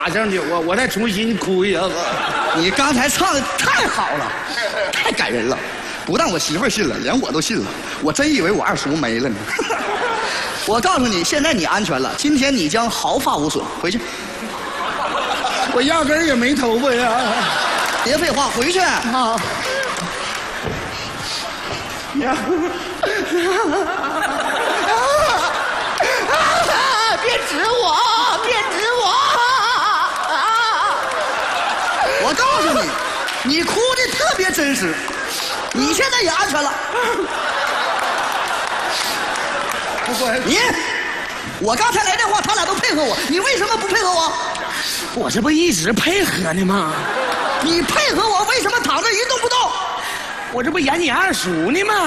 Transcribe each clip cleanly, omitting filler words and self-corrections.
打上去，我再重新哭一下子。 你刚才唱的太好了，太感人了，不但我媳妇儿信了，连我都信了。我真以为我二叔没了呢。我告诉你，现在你安全了，今天你将毫发无损。回去。 我压根儿也没头发呀。 别废话，回去。 啊。呀。别指我，别指我！ 我告诉你，你哭的特别真实，你现在也安全了。你，我刚才来电话，他俩都配合我，你为什么不配合我？ 我这不一直配合呢吗？ 你配合我，为什么躺着一动不动？ 我这不演你二叔呢吗？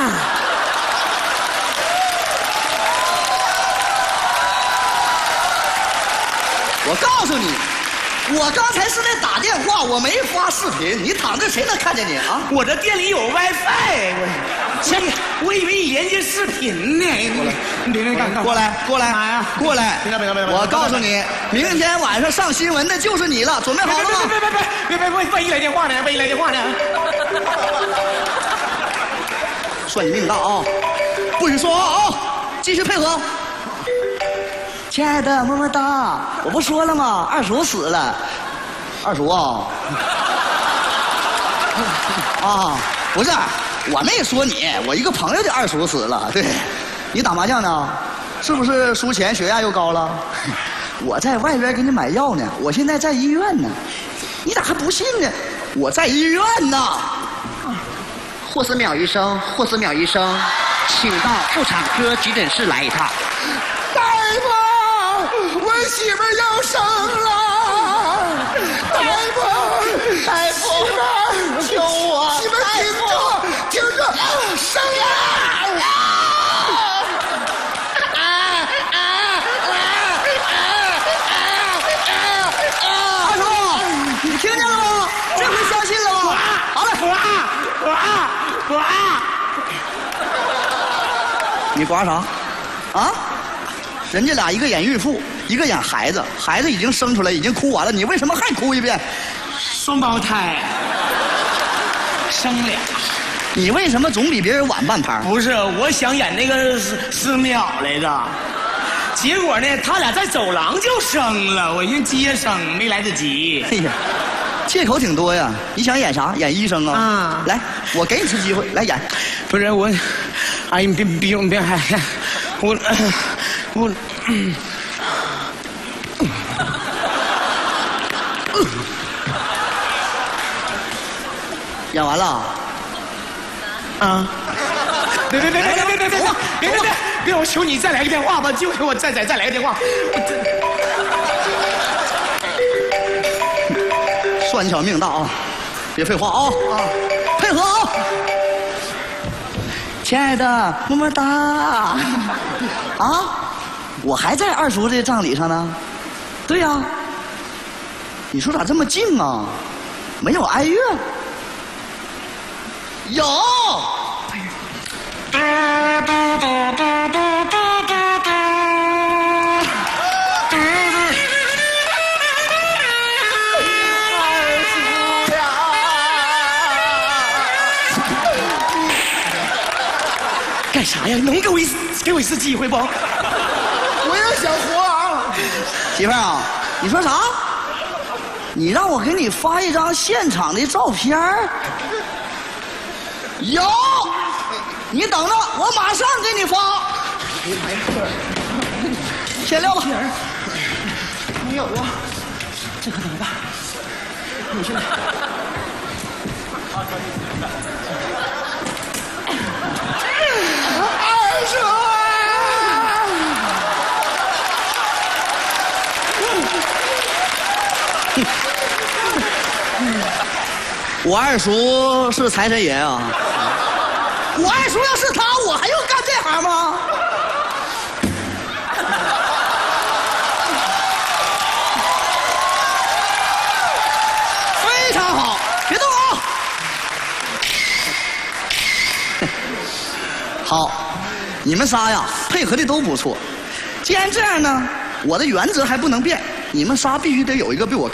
我告诉你，我刚才是在打电话，我没发视频。你躺着谁能看见你啊？ 我这店里有 WiFi，我以为你连接视频呢。你别干， 过来，过来， 妈呀， 过来！ 别！ 我告诉你，明天晚上上新闻的就是你了，准备好了吗？ 别！万一来电话呢？万一来电话呢？ 算你命大啊！不许说话啊！继续配合。亲爱的，么么哒！我不说了吗？二叔死了。二叔啊！啊，不是，我没说你，我一个朋友的二叔死了。对，你打麻将呢？是不是输钱血压又高了？我在外边给你买药呢，我现在在医院呢。你咋还不信呢？我在医院呢。 霍思淼医生，霍思淼医生，请到妇产科急诊室来一趟。 大夫，我媳妇儿要生了！大夫，救我！媳妇儿听着，生了！ 二叔，你听见了吗？这回相信了吗？好了，你刮啥？啊？人家俩一个演孕妇，一个演孩子，孩子已经生出来，已经哭完了，你为什么还哭一遍？ 双胞胎，生俩。 你为什么总比别人晚半拍？ 不是，我想演那个思淼来着，结果呢，他俩在走廊就生了，我应接生没来得及。 哎呀，借口挺多呀！你想演啥？演医生啊？ 啊！ 来，我给你次机会，来演。 不是我，阿姨，你别还，我。 演完了。 啊！别！我求你再来个电话吧，就给我再来个电话。 算你小命大啊！别废话啊！配合啊！亲爱的，么么哒！啊，我还在二叔这葬礼上呢。对呀。你说咋这么静啊？没有哀乐？有。 干啥呀？能给我一次机会不？我也想活啊！ 媳妇儿啊，你说啥？你让我给你发一张现场的照片儿？有，你等着，我马上给你发。先撂吧。 没有啊，这可怎么办？你现在。二叔啊！ 我二叔是财神爷啊！我二叔要是他，我还用干这行吗？非常好，别动啊！好，你们仨呀配合的都不错。既然这样呢，我的原则还不能变， 你们仨必须得有一个比我